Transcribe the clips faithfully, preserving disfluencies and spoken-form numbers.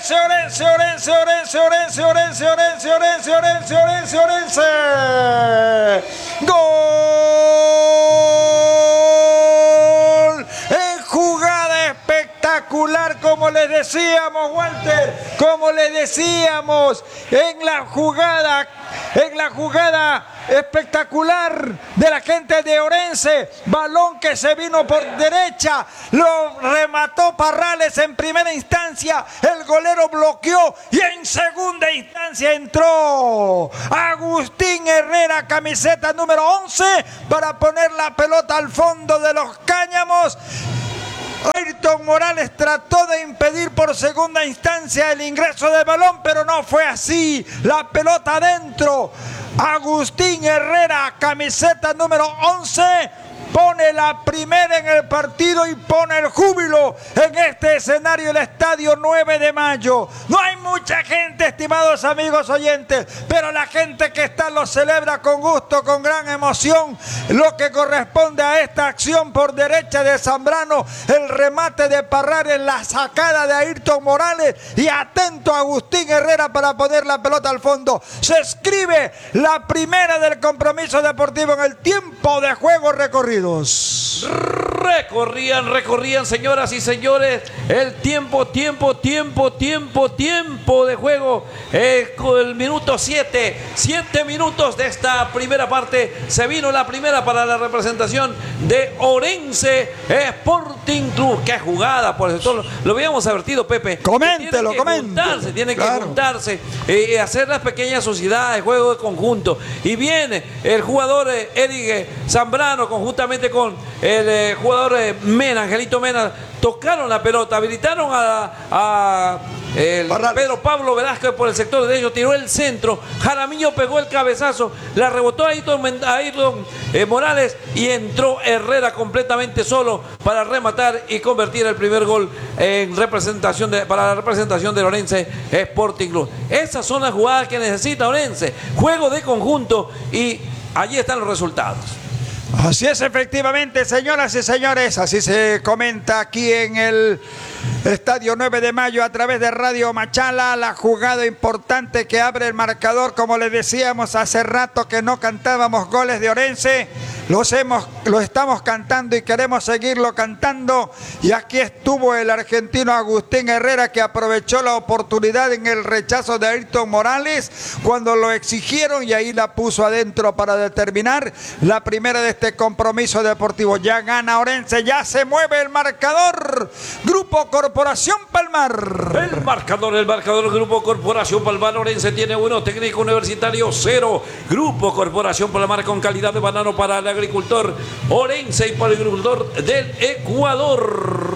Orense, Orense, Orense, Orense, Orense, Orense, Orense, Orense, Orense, Orense, Orense. Gol en jugada espectacular, como les decíamos, Walter, como les decíamos, en la jugada, en la jugada espectacular de la gente de Orense, balón que se vino por derecha, lo remató Parrales en primera instancia, el golero bloqueó y en segunda instancia entró Agustín Herrera, camiseta número once, para poner la pelota al fondo de los cáñamos. Ayrton Morales trató de impedir por segunda instancia el ingreso del balón, pero no fue así. La pelota adentro. Agustín Herrera, camiseta número once, pone la primera en el partido y pone el júbilo en este escenario, el Estadio nueve de mayo. No hay mucha gente, estimados amigos oyentes, pero la gente que está lo celebra con gusto, con gran emoción, lo que corresponde a esta acción por derecha de Zambrano, el remate de Parrales, la sacada de Ayrton Morales y atento a Agustín Herrera para poner la pelota al fondo. Se escribe la primera del compromiso deportivo en el tiempo de juego recorrido. Recorrían, recorrían, señoras y señores, el tiempo, tiempo, tiempo, tiempo, tiempo de juego. Eh, con el minuto siete, siete minutos de esta primera parte. Se vino la primera para la representación de Orense Sporting Club. Qué jugada, por eso lo, lo habíamos advertido, Pepe. Coméntelo, coméntelo. Tiene que claro. juntarse, eh, hacer las pequeñas sociedades, juego de conjunto. Y viene el jugador eh, Eric eh, Zambrano conjuntamente con el eh, jugador eh, Mena, Angelito Mena, tocaron la pelota, habilitaron a, a el Pedro Pablo Velázquez por el sector de ellos, tiró el centro, Jaramillo pegó el cabezazo, la rebotó a Ayrton, a Ayrton eh, Morales y entró Herrera completamente solo para rematar y convertir el primer gol en representación de, para la representación de Orense Sporting Club. Esas son las jugadas que necesita Orense, juego de conjunto, y allí están los resultados. Así es, efectivamente, señoras y señores, así se comenta aquí en el Estadio nueve de mayo a través de Radio Machala, la jugada importante que abre el marcador. Como les decíamos hace rato que no cantábamos goles de Orense, los hemos, lo estamos cantando y queremos seguirlo cantando, y aquí estuvo el argentino Agustín Herrera, que aprovechó la oportunidad en el rechazo de Ayrton Morales cuando lo exigieron, y ahí la puso adentro para determinar la primera de este compromiso deportivo. Ya gana Orense, ya se mueve el marcador. Grupo Corporación Palmar. El marcador, el marcador, Grupo Corporación Palmar. Orense tiene uno, Técnico Universitario cero. Grupo Corporación Palmar, con calidad de banano para el agricultor Orense y para el agricultor del Ecuador.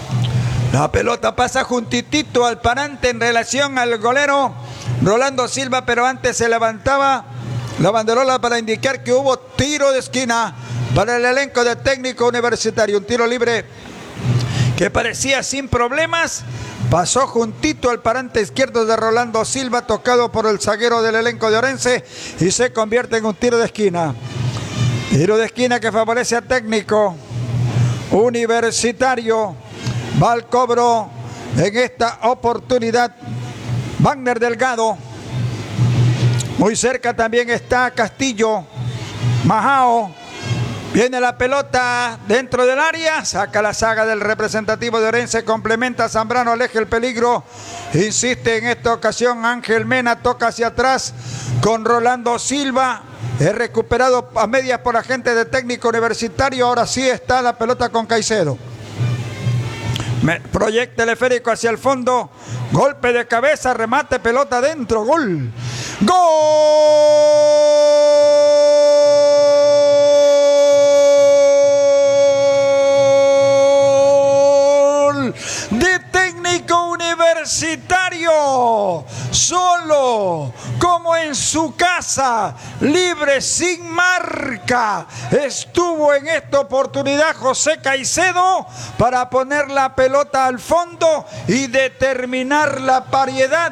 La pelota pasa juntitito al parante en relación al golero Rolando Silva, pero antes se levantaba la banderola para indicar que hubo tiro de esquina para el elenco de Técnico Universitario. Un tiro libre que parecía sin problemas, pasó juntito al parante izquierdo de Rolando Silva, tocado por el zaguero del elenco de Orense, y se convierte en un tiro de esquina. Tiro de esquina que favorece a Técnico Universitario. Va al cobro en esta oportunidad Wagner Delgado. Muy cerca también está Castillo, Majao. Viene la pelota dentro del área, saca la saga del representativo de Orense, complementa Zambrano, aleja el peligro, insiste en esta ocasión Ángel Mena, toca hacia atrás con Rolando Silva, es recuperado a medias por agente de Técnico Universitario. Ahora sí está la pelota con Caicedo. Me proyecta el esférico hacia el fondo, golpe de cabeza, remate, pelota adentro, gol. ¡Gol de Técnico Universitario! Solo, como en su casa, libre, sin marca, estuvo en esta oportunidad José Caicedo para poner la pelota al fondo y determinar la paridad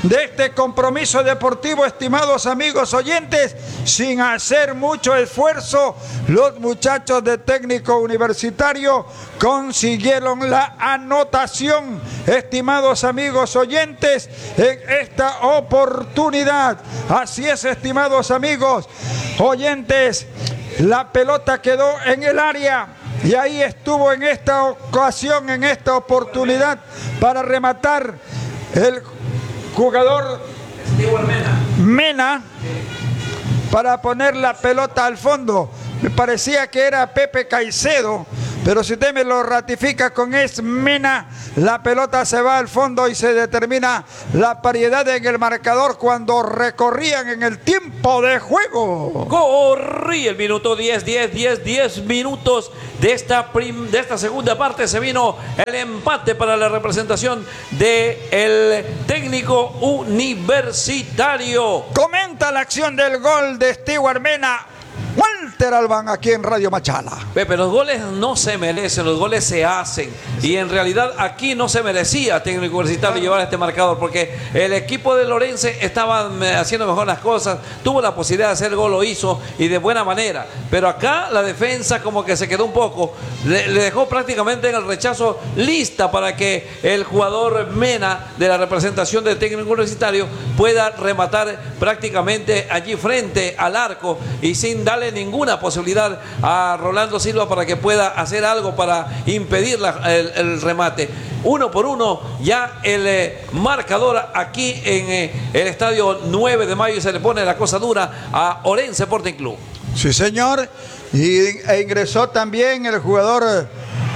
de este compromiso deportivo, estimados amigos oyentes, sin hacer mucho esfuerzo, los muchachos de Técnico Universitario consiguieron la anotación, estimados amigos oyentes, en esta oportunidad. Así es, estimados amigos oyentes, la pelota quedó en el área y ahí estuvo en esta ocasión, en esta oportunidad, para rematar el jugador Mena. Mena, para poner la pelota al fondo. Me parecía que era Pepe Caicedo, pero si usted me lo ratifica con es Mena, la pelota se va al fondo y se determina la paridad en el marcador cuando recorrían en el tiempo de juego. Corrí el minuto diez, diez, diez, diez minutos de esta, prim, de esta segunda parte. Se vino el empate para la representación del Técnico Universitario. Comenta la acción del gol de Stewart Mena, Walter Albán, aquí en Radio Machala. Pepe, los goles no se merecen, los goles se hacen. Y en realidad aquí no se merecía Técnico Universitario llevar este marcador, porque el equipo de Lorense estaba haciendo mejor las cosas, tuvo la posibilidad de hacer el gol, lo hizo y de buena manera. Pero acá la defensa como que se quedó un poco, le, le dejó prácticamente en el rechazo lista para que el jugador Mena de la representación del Técnico Universitario pueda rematar prácticamente allí frente al arco y sin darle ninguna posibilidad a Rolando Silva para que pueda hacer algo para impedir la, el, el remate. Uno por uno ya el eh, marcador aquí en eh, el estadio nueve de mayo, y se le pone la cosa dura a Orense Sporting Club. Sí, señor, y e ingresó también el jugador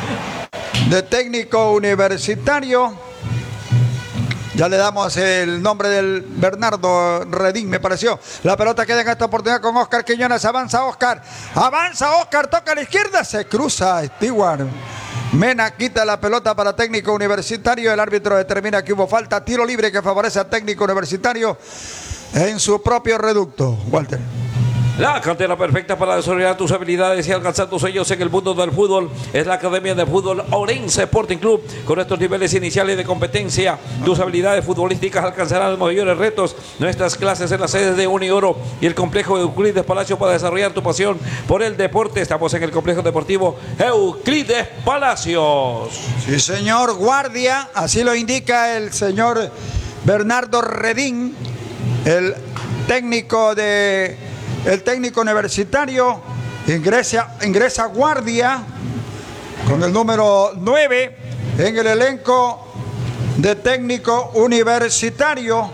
de Técnico Universitario. Ya le damos el nombre del Bernardo Redín, me pareció. La pelota queda en esta oportunidad con Oscar Quiñones. Avanza Oscar. Avanza Oscar. Toca a la izquierda. Se cruza Stewart Mena. Quita la pelota para Técnico Universitario. El árbitro determina que hubo falta. Tiro libre que favorece a Técnico Universitario en su propio reducto. Walter. La cantera perfecta para desarrollar tus habilidades y alcanzar tus sueños en el mundo del fútbol es la Academia de Fútbol Orense Sporting Club. Con estos niveles iniciales de competencia, tus habilidades futbolísticas alcanzarán los mayores retos. Nuestras clases en las sedes de Unioro y el complejo de Euclides Palacio para desarrollar tu pasión por el deporte. Estamos en el complejo deportivo Euclides Palacios. Sí, señor. Guardia, así lo indica el señor Bernardo Redín, el técnico de... El técnico universitario. Ingresa, ingresa guardia con el número nueve en el elenco de Técnico Universitario,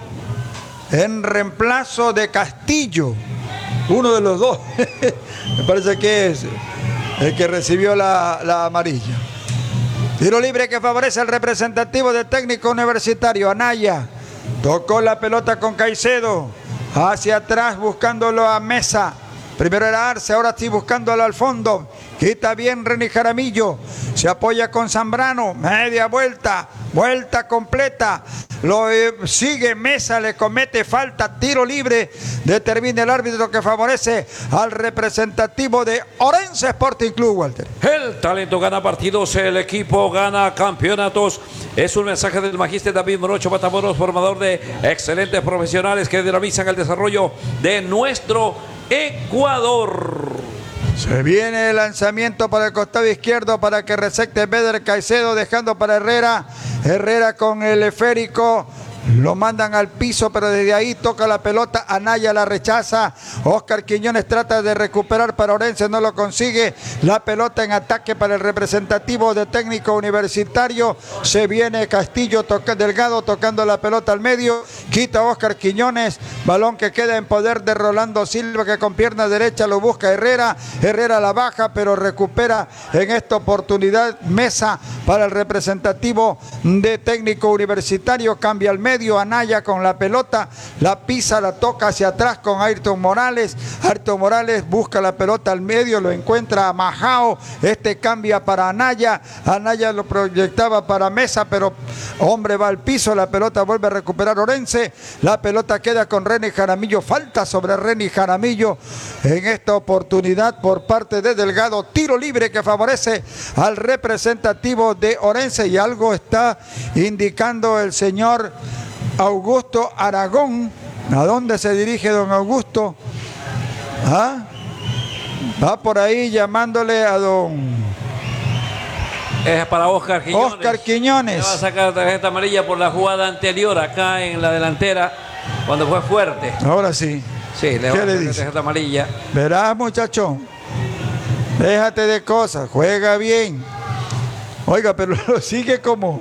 en reemplazo de Castillo, uno de los dos. Me parece que es el que recibió la, la amarilla. Tiro libre que favorece al representativo de Técnico Universitario. Anaya tocó la pelota con Caicedo hacia atrás buscándolo a Mesa. Primero era Arce, ahora sí buscándolo al fondo. Quita bien René Jaramillo. Se apoya con Zambrano. Media vuelta. Vuelta completa. Lo eh, sigue Mesa, le comete falta. Tiro libre. Determina el árbitro que favorece al representativo de Orense Sporting Club, Walter. El talento gana partidos, el equipo gana campeonatos. Es un mensaje del magíster David Morocho Matamoros, formador de excelentes profesionales que dinamizan el desarrollo de nuestro Ecuador. Se viene el lanzamiento para el costado izquierdo para que resecte Beder Caicedo, dejando para Herrera. Herrera con el esférico. Lo mandan al piso, pero desde ahí toca la pelota. Anaya la rechaza. Oscar Quiñones trata de recuperar para Orense, no lo consigue. La pelota en ataque para el representativo de Técnico Universitario. Se viene Castillo, toca, Delgado tocando la pelota al medio. Quita Oscar Quiñones. Balón que queda en poder de Rolando Silva, que con pierna derecha lo busca Herrera. Herrera la baja, pero recupera en esta oportunidad Mesa para el representativo de Técnico Universitario. Cambia al medio. Anaya con la pelota, la pisa, la toca hacia atrás con Ayrton Morales. Ayrton Morales busca la pelota al medio, lo encuentra a Majao. Este cambia para Anaya. Anaya lo proyectaba para Mesa, pero hombre va al piso. La pelota vuelve a recuperar Orense. La pelota queda con René Jaramillo. Falta sobre René Jaramillo en esta oportunidad por parte de Delgado. Tiro libre que favorece al representativo de Orense, y algo está indicando el señor Augusto Aragón. ¿A dónde se dirige don Augusto? ¿Ah? Va por ahí llamándole a don... Es para Oscar Quiñones. Oscar Quiñones. Le va a sacar tarjeta amarilla por la jugada anterior acá en la delantera, cuando fue fuerte. Ahora sí. Sí, le va a sacar tarjeta amarilla. Verás, muchacho. Déjate de cosas, juega bien. Oiga, pero lo sigue como...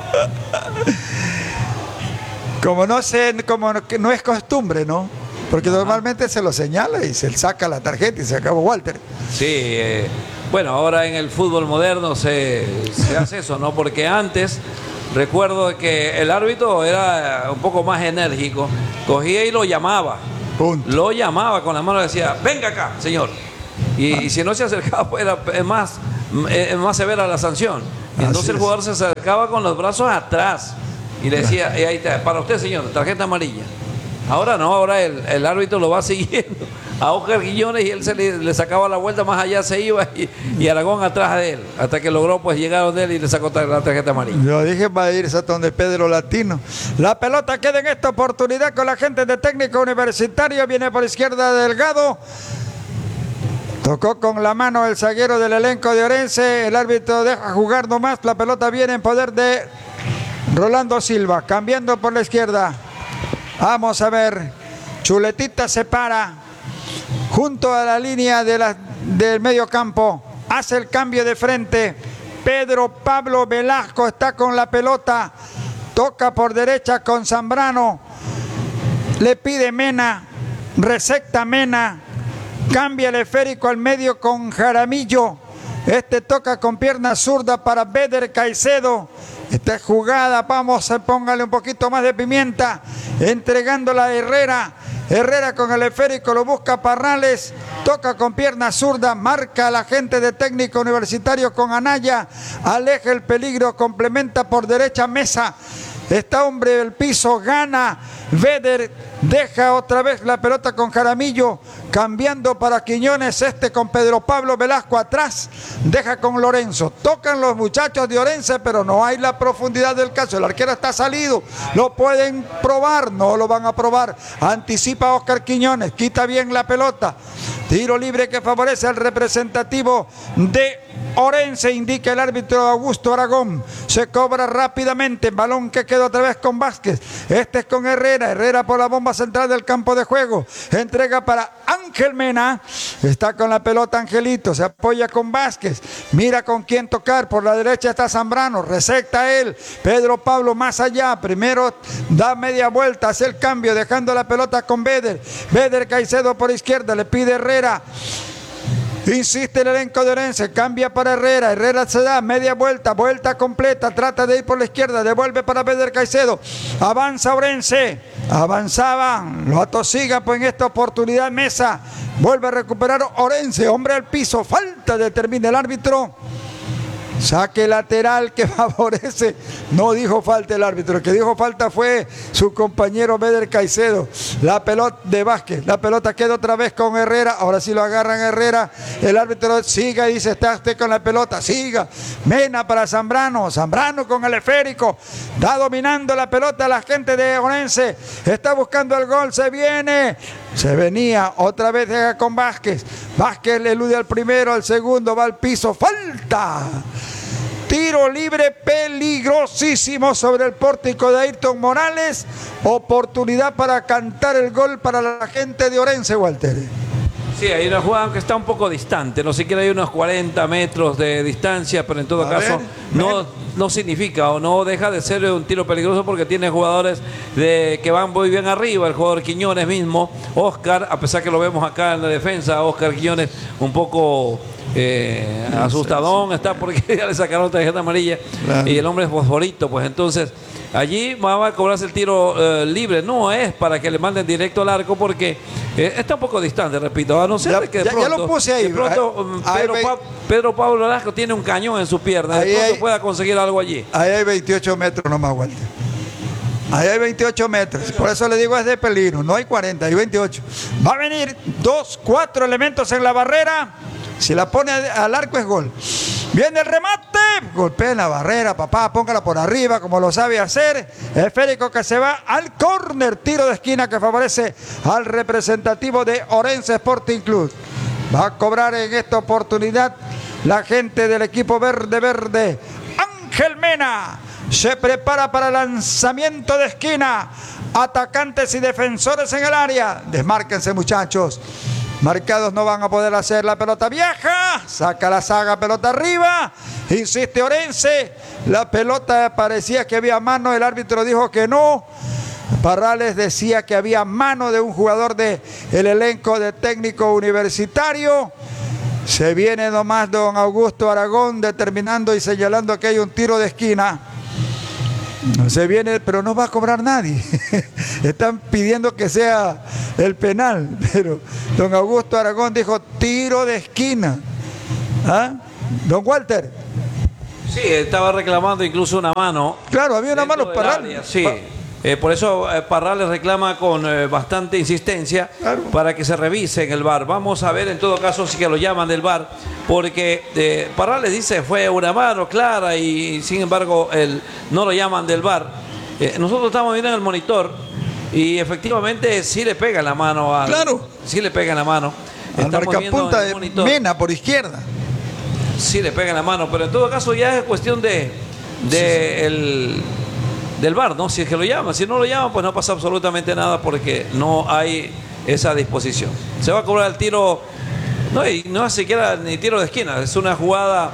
como no sé, como no, no es costumbre, ¿no? Porque Ajá. normalmente se lo señala y se saca la tarjeta y se acabó Walter. Sí, eh, bueno, ahora en el fútbol moderno se, se hace eso, ¿no? Porque antes, recuerdo que el árbitro era un poco más enérgico, cogía y lo llamaba. Punto. Lo llamaba con la mano y decía, venga acá, señor. Y, y si no se acercaba, pues era es más, es más severa la sanción. Y entonces el jugador se acercaba con los brazos atrás y le decía, y ahí está, para usted, señor, tarjeta amarilla. Ahora no, ahora el, el árbitro lo va siguiendo a Oscar Quiñones y él se le, le sacaba la vuelta, más allá se iba y, y Aragón atrás de él, hasta que logró pues llegar donde él y le sacó la tarjeta amarilla. Yo dije va a irse hasta donde Pedro Latino. La pelota queda en esta oportunidad con la gente de Técnico Universitario, viene por izquierda Delgado. Tocó con la mano el zaguero del elenco de Orense, el árbitro deja jugar nomás, la pelota viene en poder de Rolando Silva, cambiando por la izquierda. Vamos a ver, Chuletita se para junto a la línea de la, del medio campo, hace el cambio de frente. Pedro Pablo Velasco está con la pelota, toca por derecha con Zambrano, le pide Mena, recepta Mena, cambia el esférico al medio con Jaramillo, este toca con pierna zurda para Beder Caicedo. Esta jugada, vamos, póngale un poquito más de pimienta, entregándola a Herrera. Herrera con el esférico, lo busca Parrales, toca con pierna zurda, marca a la gente de Técnico Universitario con Anaya, aleja el peligro, complementa por derecha Mesa. Está hombre del piso, gana Beder, deja otra vez la pelota con Jaramillo, cambiando para Quiñones, este con Pedro Pablo Velasco atrás, deja con Lorenzo, tocan los muchachos de Orense, pero no hay la profundidad del caso, el arquero está salido, lo pueden probar, no lo van a probar, anticipa Oscar Quiñones, quita bien la pelota, tiro libre que favorece al representativo de Orense, indica el árbitro Augusto Aragón, se cobra rápidamente, balón que quedó otra vez con Vázquez, este es con Herrera, Herrera por la bomba central del campo de juego, entrega para Ángel Mena, está con la pelota Angelito, se apoya con Vázquez, mira con quién tocar, por la derecha está Zambrano, recepta él, Pedro Pablo más allá, primero da media vuelta, hace el cambio, dejando la pelota con Beder, Beder Caicedo por izquierda, le pide Herrera, insiste el elenco de Orense, cambia para Herrera, Herrera se da media vuelta, vuelta completa, trata de ir por la izquierda, devuelve para Beder Caicedo, avanza Orense, avanzaban, lo atosiga pues en esta oportunidad Mesa, vuelve a recuperar Orense, hombre al piso, falta, determina el árbitro. Saque lateral que favorece, no dijo falta el árbitro, el que dijo falta fue su compañero Beder Caicedo. La pelota de Vázquez, la pelota queda otra vez con Herrera, ahora sí lo agarran Herrera, el árbitro siga y dice, está usted con la pelota, siga. Mena para Zambrano, Zambrano con el esférico, está dominando la pelota la gente de Orense, está buscando el gol, se viene, se venía, otra vez deja con Vázquez, Vázquez le elude al primero, al segundo, va al piso, falta. Tiro libre peligrosísimo sobre el pórtico de Ayrton Morales. Oportunidad para cantar el gol para la gente de Orense, Walter. Sí, hay una jugada que está un poco distante, no siquiera hay unos cuarenta metros de distancia, pero en todo a caso ver, no, no significa o no deja de ser un tiro peligroso porque tiene jugadores de, que van muy bien arriba, el jugador Quiñones mismo, Oscar, a pesar que lo vemos acá en la defensa, Oscar Quiñones un poco... Eh, asustadón está porque ya le sacaron tarjeta amarilla, claro. Y el hombre es fosforito, pues entonces allí va a cobrarse el tiro eh, libre, no es para que le manden directo al arco porque eh, está un poco distante, repito, a no ser ya, que de ya, pronto, ya lo puse ahí, de pronto ahí, Pedro, ahí, pa, Pedro Pablo Velasco tiene un cañón en su pierna, de pronto hay, pueda conseguir algo allí. Ahí hay veintiocho metros nomás, Walter. Ahí hay veintiocho metros, por eso le digo es de peligro, no hay cuarenta, hay veintiocho. Va a venir dos, cuatro elementos en la barrera. Si la pone al arco es gol. Viene el remate, golpea en la barrera, papá, póngala por arriba como lo sabe hacer. Esférico que se va al córner, tiro de esquina que favorece al representativo de Orense Sporting Club. Va a cobrar en esta oportunidad la gente del equipo verde verde. Ángel Mena se prepara para el lanzamiento de esquina. Atacantes y defensores en el área. Desmárquense, muchachos. Marcados no van a poder hacer. La pelota viaja, saca la saga, pelota arriba, insiste Orense, la pelota parecía que había mano, el árbitro dijo que no. Parrales decía que había mano de un jugador del elenco de Técnico Universitario. Se viene nomás don Augusto Aragón determinando y señalando que hay un tiro de esquina. Se viene, pero no va a cobrar nadie. Están pidiendo que sea el penal, pero don Augusto Aragón dijo tiro de esquina. ¿Ah? Don Walter. Sí, estaba reclamando incluso una mano. Claro, había una mano para sí. Eh, por eso eh, Parrales reclama con eh, bastante insistencia, claro, para que se revise en el V A R. Vamos a ver en todo caso si que lo llaman del V A R, porque eh, Parrales dice fue una mano clara y sin embargo el, no lo llaman del V A R. Eh, nosotros estamos viendo en el monitor y efectivamente sí le pega la mano al, claro, sí le pega la mano. Al marcapunta de Mena por izquierda. Sí le pega la mano, pero en todo caso ya es cuestión de, de sí, el del V A R, ¿no? Si es que lo llaman, si no lo llaman, pues no pasa absolutamente nada porque no hay esa disposición. Se va a cobrar el tiro, no, y no es siquiera ni tiro de esquina, es una jugada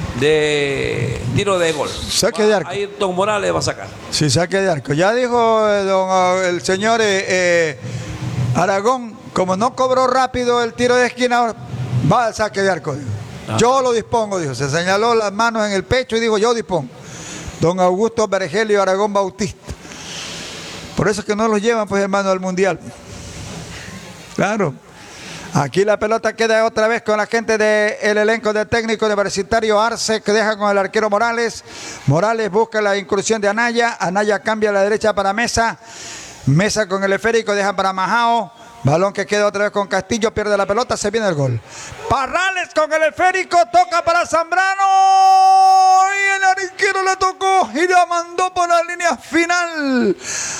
de tiro de gol. Saque de arco. Ahí Don Morales va a sacar. Sí, saque de arco. Ya dijo eh, don, el señor eh, eh, Aragón, como no cobró rápido el tiro de esquina, va al saque de arco. Ah. Yo lo dispongo, dijo. Se señaló las manos en el pecho y dijo, yo dispongo. Don Augusto Vergelio Aragón Bautista. Por eso es que no los llevan, pues, hermano, al Mundial. Claro. Aquí la pelota queda otra vez con la gente del elenco de Técnico Universitario. Arce que deja con el arquero Morales. Morales busca la incursión de Anaya. Anaya cambia a la derecha para Mesa. Mesa con el esférico deja para Majao. Balón que queda otra vez con Castillo, pierde la pelota, se viene el gol. Parrales con el esférico, toca para Zambrano. Y el arquero le tocó y la mandó por la línea final.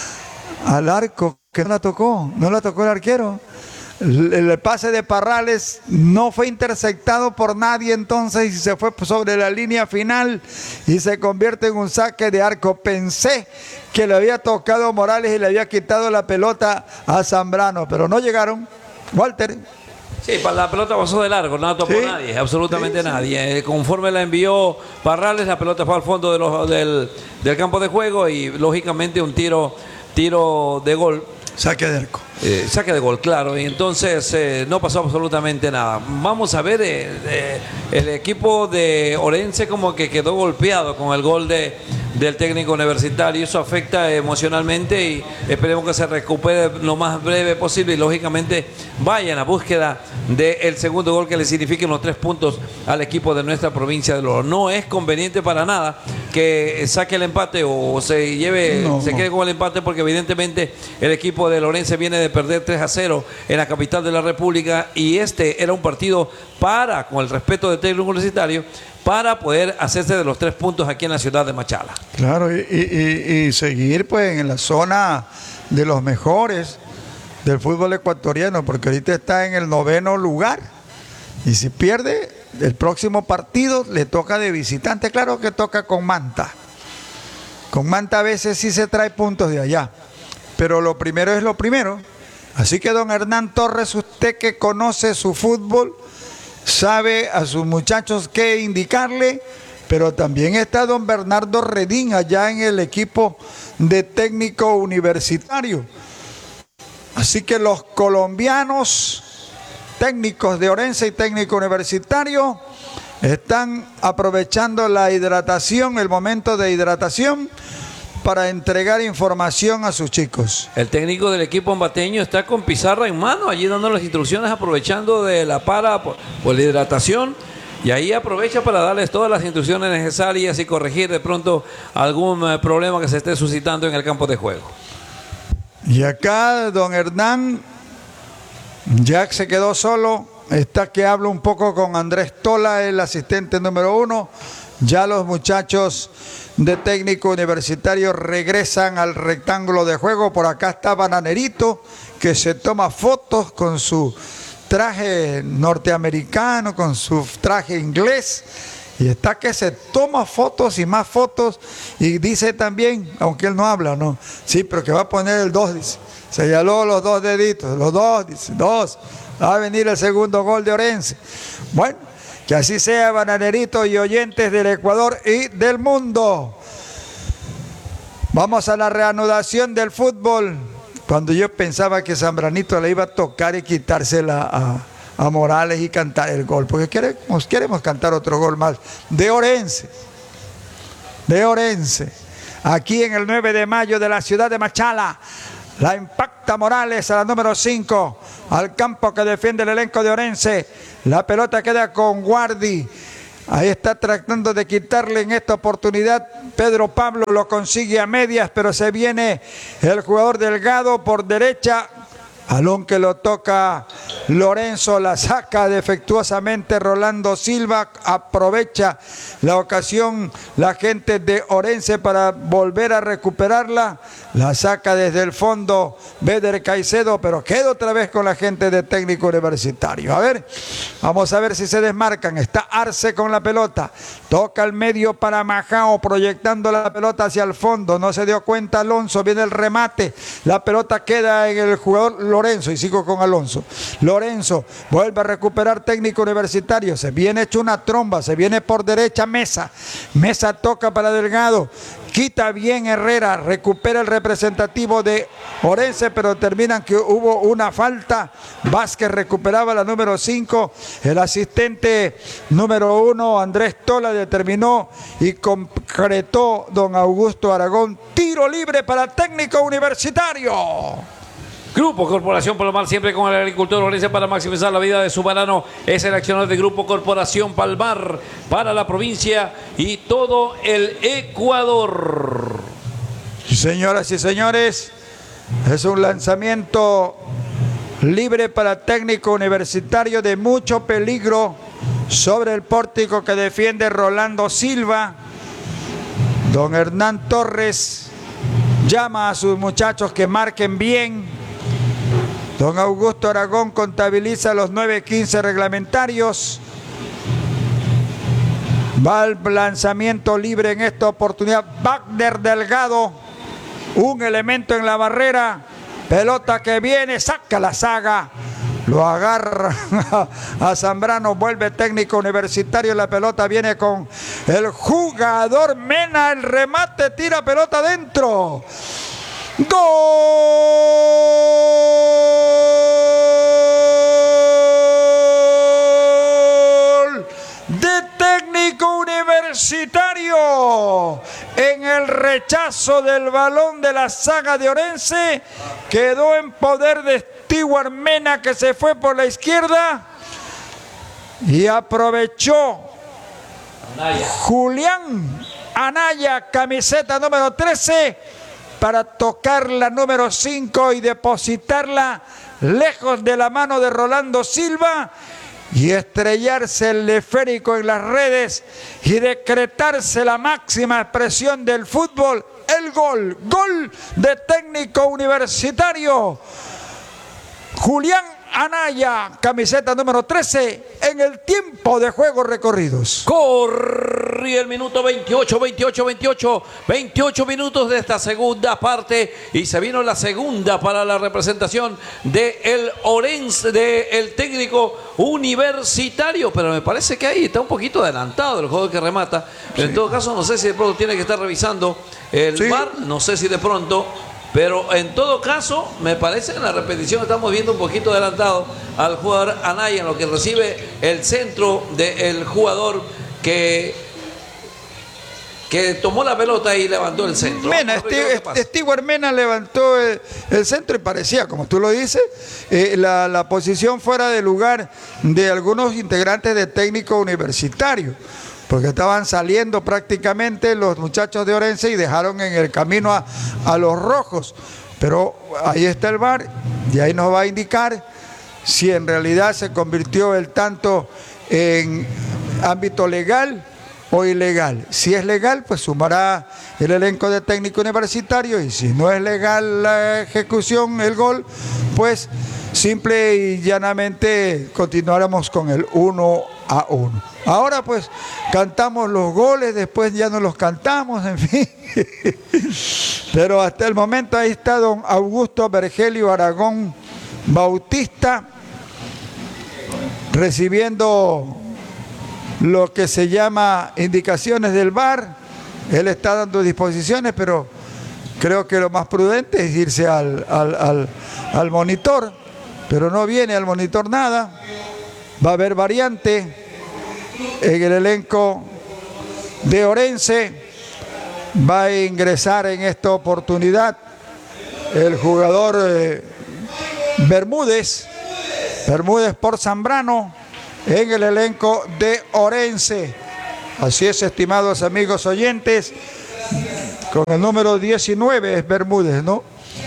Al arco, que no la tocó, no la tocó el arquero. El, el pase de Parrales no fue interceptado por nadie entonces y se fue sobre la línea final y se convierte en un saque de arco. Pensé que le había tocado Morales y le había quitado la pelota a Zambrano, pero no llegaron. Walter. Sí, la pelota pasó de largo, no la tocó, ¿sí?, nadie, absolutamente sí, nadie. Sí. Conforme la envió Parrales, la pelota fue al fondo de los, del, del campo de juego y lógicamente un tiro, tiro de gol. Saque de arco. Eh, saque de gol, claro, y entonces eh, no pasó absolutamente nada. Vamos a ver, eh, eh, el equipo de Orense como que quedó golpeado con el gol de, del Técnico Universitario. Eso afecta emocionalmente y esperemos que se recupere lo más breve posible y lógicamente vaya en la búsqueda del segundo gol que le signifiquen los tres puntos al equipo de nuestra provincia de Oro. No es conveniente para nada que saque el empate o se lleve, no, se quede con el empate porque evidentemente el equipo de Orense viene de perder tres a cero en la capital de la República y este era un partido para, con el respeto del Técnico Universitario, para poder hacerse de los tres puntos aquí en la ciudad de Machala. Claro, y, y, y seguir pues en la zona de los mejores del fútbol ecuatoriano, porque ahorita está en el noveno lugar y si pierde el próximo partido le toca de visitante. Claro que toca con Manta. Con Manta a veces sí se trae puntos de allá, pero lo primero es lo primero. Así que don Hernán Torres, usted que conoce su fútbol, sabe a sus muchachos qué indicarle, pero también está don Bernardo Redín allá en el equipo de Técnico Universitario. Así que los colombianos, técnicos de Orense y Técnico Universitario, están aprovechando la hidratación, el momento de hidratación, para entregar información a sus chicos. El técnico del equipo ambateño está con pizarra en mano, allí dando las instrucciones, aprovechando de la para por, por la hidratación, y ahí aprovecha para darles todas las instrucciones necesarias y corregir de pronto algún eh, problema que se esté suscitando en el campo de juego. Y acá don Hernán ya se quedó solo está que hablo un poco con Andrés Tola, el asistente número uno. Ya los muchachos de Técnico Universitario regresan al rectángulo de juego. Por acá está Bananerito, que se toma fotos con su traje norteamericano, con su traje inglés. Y está que se toma fotos y más fotos. Y dice también, aunque él no habla, ¿no? Sí, pero que va a poner el dos, dice. Señaló los dos deditos, los dos, dice, dos. Va a venir el segundo gol de Orense. Bueno, que así sea, Bananerito y oyentes del Ecuador y del mundo. Vamos a la reanudación del fútbol. Cuando yo pensaba que Zambranito le iba a tocar y quitársela a, a Morales y cantar el gol, porque queremos, queremos cantar otro gol más de Orense. De Orense. Aquí en el nueve de mayo de la ciudad de Machala. La impacta Morales a la número cinco, al campo que defiende el elenco de Orense. La pelota queda con Guardi. Ahí está tratando de quitarle en esta oportunidad. Pedro Pablo lo consigue a medias, pero se viene el jugador Delgado por derecha. Balón que lo toca Lorenzo, la saca defectuosamente Rolando Silva, aprovecha la ocasión la gente de Orense para volver a recuperarla, la saca desde el fondo Beder Caicedo, pero queda otra vez con la gente de Técnico Universitario. A ver, vamos a ver si se desmarcan. Está Arce con la pelota, toca al medio para Majao, proyectando la pelota hacia el fondo, no se dio cuenta Alonso, viene el remate, la pelota queda en el jugador Lorenzo, y sigo con Alonso. Lorenzo vuelve a recuperar Técnico Universitario, se viene hecho una tromba, se viene por derecha Mesa, Mesa toca para Delgado, quita bien Herrera, recupera el representativo de Orense, pero terminan que hubo una falta. Vázquez recuperaba la número cinco, el asistente número uno Andrés Tola determinó y concretó don Augusto Aragón, tiro libre para Técnico Universitario. Grupo Corporación Palomar, siempre con el agricultor Orense para maximizar la vida de su banano. Es el accionar de Grupo Corporación Palmar para la provincia y todo el Ecuador. Señoras y señores, es un lanzamiento libre para Técnico Universitario de mucho peligro sobre el pórtico que defiende Rolando Silva. Don Hernán Torres llama a sus muchachos que marquen bien. Don Augusto Aragón contabiliza los nueve quince reglamentarios. Va el lanzamiento libre en esta oportunidad. Wagner Delgado, un elemento en la barrera. Pelota que viene, saca la saga. Lo agarra a Zambrano, vuelve Técnico Universitario. La pelota viene con el jugador Mena. El remate, tira pelota adentro. ¡Gol de Técnico Universitario! En el rechazo del balón de la saga de Orense, quedó en poder de Stewart Mena, que se fue por la izquierda y aprovechó Anaya. Julián Anaya, camiseta número trece, para tocar la número cinco y depositarla lejos de la mano de Rolando Silva y estrellarse el esférico en las redes y decretarse la máxima expresión del fútbol, el gol, gol de Técnico Universitario. Julián Anaya, camiseta número trece, en el tiempo de juegos recorridos. Corría el minuto veintiocho, veintiocho, veintiocho, veintiocho minutos de esta segunda parte y se vino la segunda para la representación de el Orense, de el Técnico Universitario, pero me parece que ahí está un poquito adelantado el juego que remata. Pero sí, en todo caso no sé si de pronto tiene que estar revisando el sí. V A R, no sé si de pronto. Pero en todo caso, me parece que en la repetición estamos viendo un poquito adelantado al jugador Anaya, en lo que recibe el centro del jugador que, que tomó la pelota y levantó el centro. Mena, Stewart Mena levantó el, el centro y parecía, como tú lo dices, eh, la, la posición fuera de lugar de algunos integrantes de Técnico Universitario, porque estaban saliendo prácticamente los muchachos de Orense y dejaron en el camino a, a los rojos. Pero ahí está el V A R y ahí nos va a indicar si en realidad se convirtió el tanto en ámbito legal o ilegal. Si es legal, pues sumará el elenco de técnico universitario, y si no es legal la ejecución, el gol, pues simple y llanamente continuáramos con el uno a uno. Ahora pues cantamos los goles, después ya no los cantamos, en fin. Pero hasta el momento ahí está don Augusto Vergelio Aragón Bautista, recibiendo lo que se llama indicaciones del V A R. Él está dando disposiciones, pero creo que lo más prudente es irse al, al, al, al monitor, pero no viene al monitor nada. Va a haber variante en el elenco de Orense. Va a ingresar en esta oportunidad el jugador eh, Bermúdez, Bermúdez por Zambrano, en el elenco de Orense. Así es, estimados amigos oyentes, con el número diecinueve es Bermúdez, ¿no?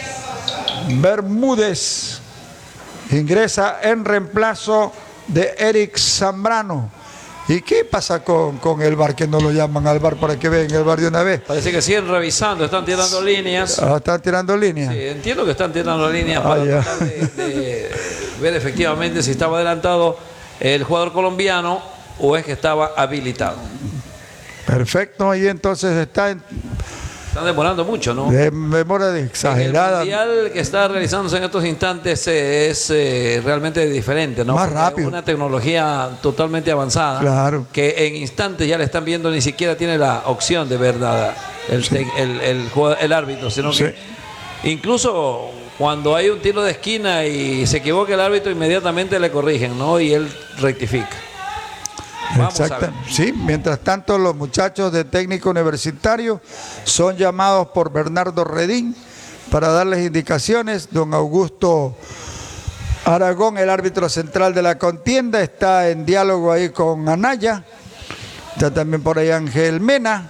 Bermúdez ingresa en reemplazo de Eric Zambrano. ¿Y qué pasa con, con el V A R, que no lo llaman al V A R para que vean el V A R de una vez? Parece que siguen revisando, están tirando líneas. Ah, ¿están tirando líneas? Sí, entiendo que están tirando líneas para ah, tratar de, de ver efectivamente si estaba adelantado el jugador colombiano o es que estaba habilitado. Perfecto, y entonces está en... Están demorando mucho, ¿no? De demora de exagerada. El mundial que está realizándose en estos instantes eh, es eh, realmente diferente, ¿no? Más Porque rápido. es una tecnología totalmente avanzada. Claro. Que en instantes ya le están viendo, ni siquiera tiene la opción de ver nada el, sí. el, el, el, el árbitro, sino que sí. Incluso cuando hay un tiro de esquina y se equivoca el árbitro, inmediatamente le corrigen, ¿no? Y él rectifica. Exacto. Sí, mientras tanto los muchachos de técnico universitario son llamados por Bernardo Redín para darles indicaciones. Don Augusto Aragón, el árbitro central de la contienda, está en diálogo ahí con Anaya. Está también por ahí Ángel Mena.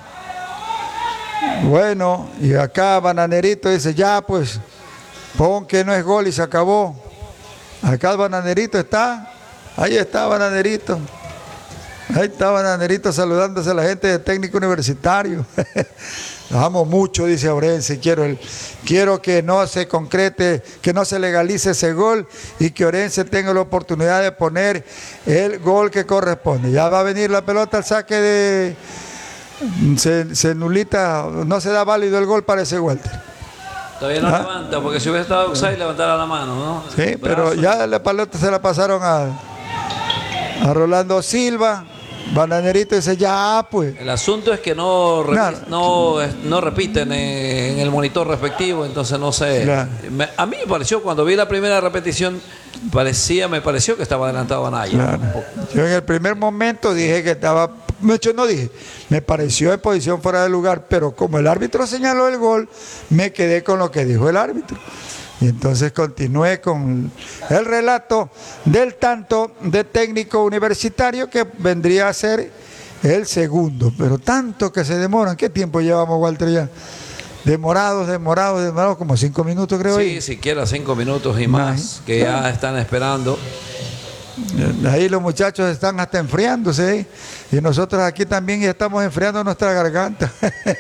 Bueno, y acá Bananerito dice, ya pues, pon que no es gol y se acabó. Acá el Bananerito está, ahí está Bananerito. Ahí está Bananerito saludándose a la gente de técnico universitario. Los amo mucho, dice Orense. Quiero, el, quiero que no se concrete, que no se legalice ese gol y que Orense tenga la oportunidad de poner el gol que corresponde. Ya va a venir la pelota al saque de... Se, se nulita, no se da válido el gol para ese Walter. Todavía no ¿Ah? levanta, porque si hubiera estado offside levantara la mano, ¿no? Sí, pero ya la pelota se la pasaron a, a Rolando Silva. Bananerito dice, ya pues. El asunto es que no, repi no, no repiten en el monitor respectivo, entonces no sé. Claro. Me, a mí me pareció, cuando vi la primera repetición, parecía, me pareció que estaba adelantado a Naya. Claro. Yo en el primer momento dije que estaba, yo no dije, me pareció en posición fuera de lugar, pero como el árbitro señaló el gol, me quedé con lo que dijo el árbitro. Y entonces continué con el relato del tanto de técnico universitario, que vendría a ser el segundo. Pero tanto que se demoran. ¿Qué tiempo llevamos, Walter, ya? Demorados, demorados, demorados, como cinco minutos creo. Sí, ahí. siquiera cinco minutos y más, que ya están esperando. Ahí los muchachos están hasta enfriándose, ¿eh? Y nosotros aquí también ya estamos enfriando nuestra garganta.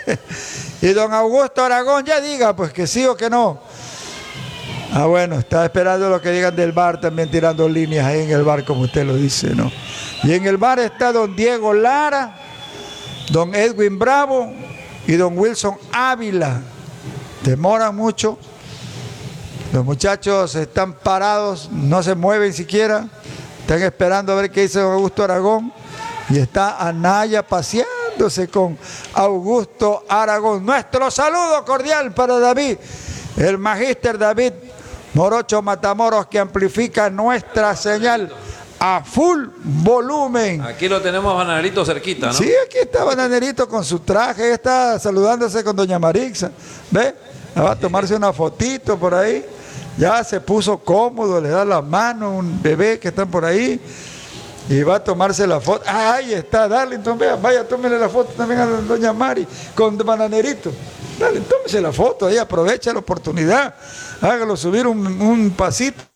Y don Augusto Aragón ya diga pues que sí o que no. Ah, bueno, está esperando lo que digan del V A R, también tirando líneas ahí en el V A R, como usted lo dice, ¿no? Y en el V A R está don Diego Lara, don Edwin Bravo y don Wilson Ávila. Demoran mucho. Los muchachos están parados, no se mueven siquiera. Están esperando a ver qué dice don Augusto Aragón. Y está Anaya paseándose con Augusto Aragón. Nuestro saludo cordial para David, el magíster David Morocho Matamoros, que amplifica nuestra señal a full volumen. Aquí lo tenemos a Bananerito cerquita, ¿no? Sí, aquí está Bananerito con su traje, está saludándose con doña Marixa. ¿Ve? Va a tomarse una fotito por ahí. Ya se puso cómodo, le da la mano a un bebé que están por ahí y va a tomarse la foto. Ah, ahí está, dale, entonces vea, vaya, tómele la foto también a doña Mari con Bananerito. Dale, tómese la foto ahí, aprovecha la oportunidad, hágalo subir un, un pasito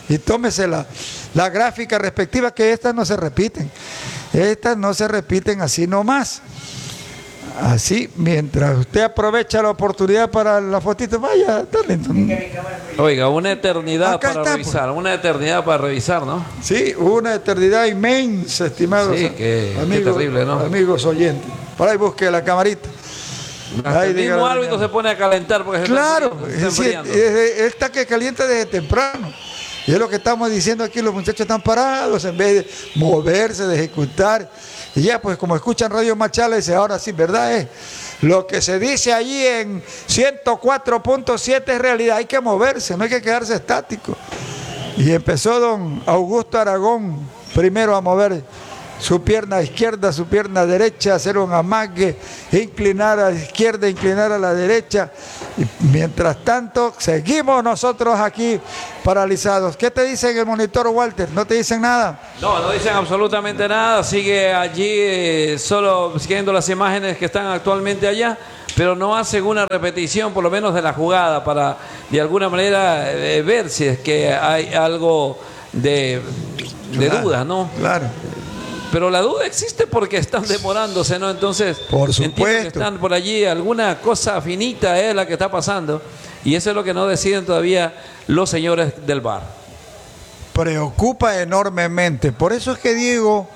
y tómese la, la gráfica respectiva, que estas no se repiten. Estas no se repiten así nomás. Así, mientras usted aprovecha la oportunidad para la fotito, vaya, dale. Oiga, una eternidad Acá para está, revisar, una eternidad para revisar, ¿no? Sí, una eternidad inmensa, estimados Sí, qué- qué amigos, terrible, ¿no? amigos oyentes. Por ahí busque la camarita. Hasta Ahí el mismo dígale, árbitro se pone a calentar porque se está Claro, enfriando, se está es decir, enfriando. es- es- está que calienta desde temprano. Y es lo que estamos diciendo aquí, los muchachos están parados en vez de moverse, de ejecutar. Y ya, pues como escuchan Radio Machala, dice, ahora sí, ¿verdad? Es lo que se dice allí en ciento cuatro punto siete es realidad, hay que moverse, no hay que quedarse estático. Y empezó don Augusto Aragón primero a mover su pierna izquierda, su pierna derecha, hacer un amague, inclinar a la izquierda, inclinar a la derecha. Y mientras tanto, seguimos nosotros aquí paralizados. ¿Qué te dicen en el monitor, Walter? ¿No te dicen nada? No, no dicen absolutamente nada, sigue allí eh, solo siguiendo las imágenes que están actualmente allá, pero no hacen una repetición por lo menos de la jugada para de alguna manera eh, ver si es que hay algo de, de Claro, duda, ¿no? Claro. Pero la duda existe porque están demorándose, ¿no? Entonces, Por entiendo que supuesto. están por allí, alguna cosa finita es la que está pasando, y eso es lo que no deciden todavía los señores del V A R. Preocupa enormemente. Por eso es que digo,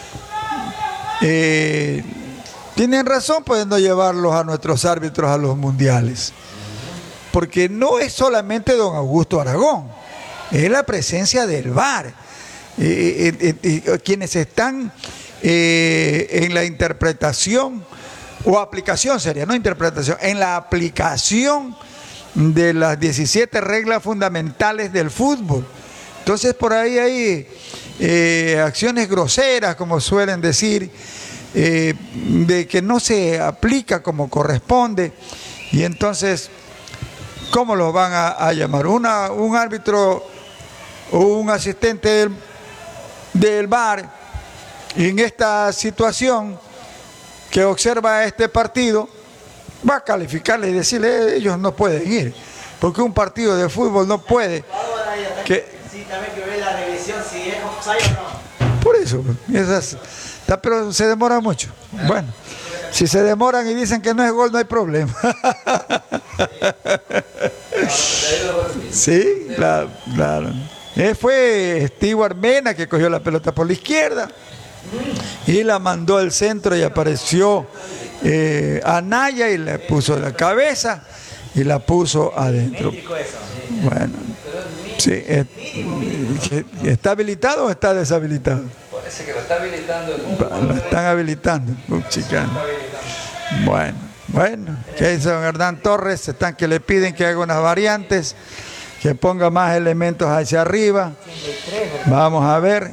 eh, tienen razón pudiendo llevarlos a nuestros árbitros a los mundiales. Porque no es solamente don Augusto Aragón, es la presencia del V A R. Eh, eh, eh, eh, quienes están eh, en la interpretación o aplicación sería, no interpretación, en la aplicación de las diecisiete reglas fundamentales del fútbol. Entonces por ahí hay eh, acciones groseras, como suelen decir, eh, de que no se aplica como corresponde, y entonces, ¿cómo los van a, a llamar? Una, un árbitro o un asistente del, del V A R en esta situación que observa este partido va a calificarle y decirle, ellos no pueden ir, porque un partido de fútbol no puede que, Sí, también que ve la revisión si es offside o no. por eso, esas, pero se demora mucho. Bueno, si se demoran y dicen que no es gol, no hay problema. Sí, claro, claro. Eh, fue Stewart Mena que cogió la pelota por la izquierda y la mandó al centro y apareció eh, Anaya y le puso la cabeza y la puso adentro. Bueno, sí, eh, ¿está habilitado o está deshabilitado? Parece que lo está habilitando el Lo están habilitando. Uh, chicano. Bueno, bueno, ¿qué dice don Hernán Torres? Están que le piden que haga unas variantes, que ponga más elementos hacia arriba. Vamos a ver.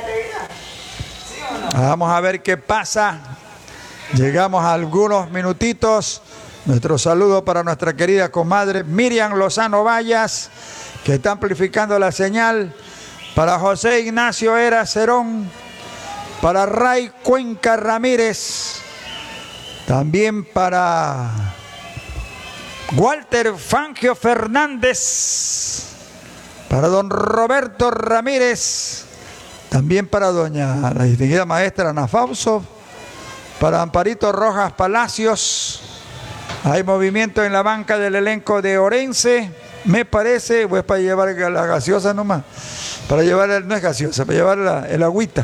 Vamos a ver qué pasa. Llegamos a algunos minutitos. Nuestro saludo para nuestra querida comadre Miriam Lozano Vallas, que está amplificando la señal. Para José Ignacio Era Cerón. Para Ray Cuenca Ramírez. También para Walter Fangio Fernández. Para don Roberto Ramírez. También para doña la distinguida maestra Ana Fausto. Para Amparito Rojas Palacios. Hay movimiento en la banca del elenco de Orense, me parece, o es para llevar la gaseosa nomás. Para llevar, el, no es gaseosa, para llevar la, el agüita.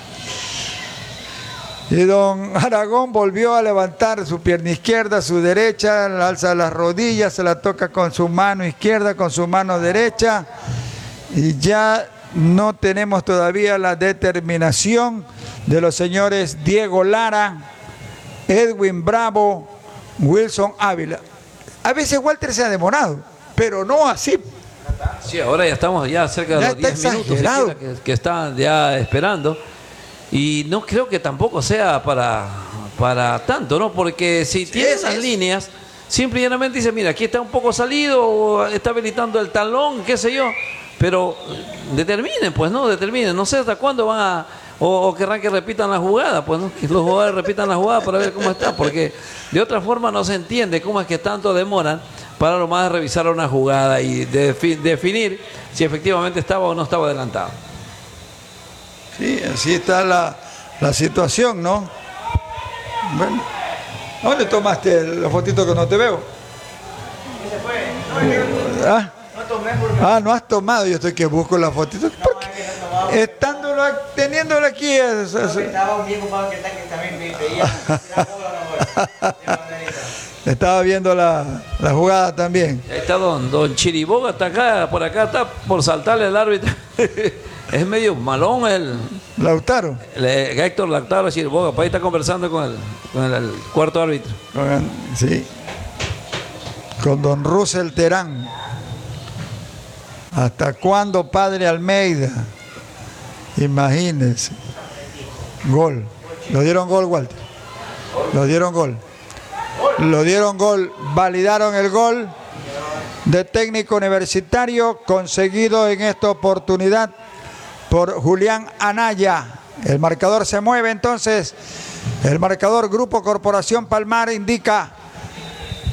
Y don Aragón volvió a levantar su pierna izquierda, su derecha, la alza las rodillas, se la toca con su mano izquierda, con su mano derecha. Y ya no tenemos todavía la determinación de los señores Diego Lara, Edwin Bravo, Wilson Ávila. A veces Walter se ha demorado, pero no así. Sí, ahora ya estamos ya cerca de Ya los está diez minutos exagerado. siquiera que, que están ya esperando. Y no creo que tampoco sea para, para tanto, ¿no? Porque si tiene esas líneas, simple y llanamente dice, mira, aquí está un poco salido, o está habilitando el talón, qué sé yo. Pero determinen, pues, ¿no? Determinen. No sé hasta cuándo van a, o, o querrán que repitan la jugada, pues, ¿no? Que los jugadores repitan la jugada para ver cómo está, porque de otra forma no se entiende cómo es que tanto demoran para lo más revisar una jugada y defi- definir si efectivamente estaba o no estaba adelantado. Sí, así está la, la situación, ¿no? Bueno, ¿dónde tomaste la fotito que no te veo? Se fue. ¿Ah? No tomé porque Ah, no has tomado, yo estoy que busco la fotito. ¿Por qué? Estándolo, teniéndolo aquí. Es, es- estaba un viejo para que está que también me pedía. Era pobre, no, no, no. estaba viendo la, la jugada también. Ahí está don, don Chiriboga, está acá, por acá está por saltarle al árbitro. Es medio malón el, Lautaro, el, el Héctor Lautaro Chiriboga, para ahí está conversando con el, con el, el cuarto árbitro. con, sí, con don Russell Terán. ¿Hasta cuándo, padre Almeida? Imagínense. Gol. Lo dieron gol, Walter. Lo dieron gol. Lo dieron gol. Validaron el gol de Técnico Universitario conseguido en esta oportunidad por Julián Anaya. El marcador se mueve entonces. El marcador Grupo Corporación Palmar indica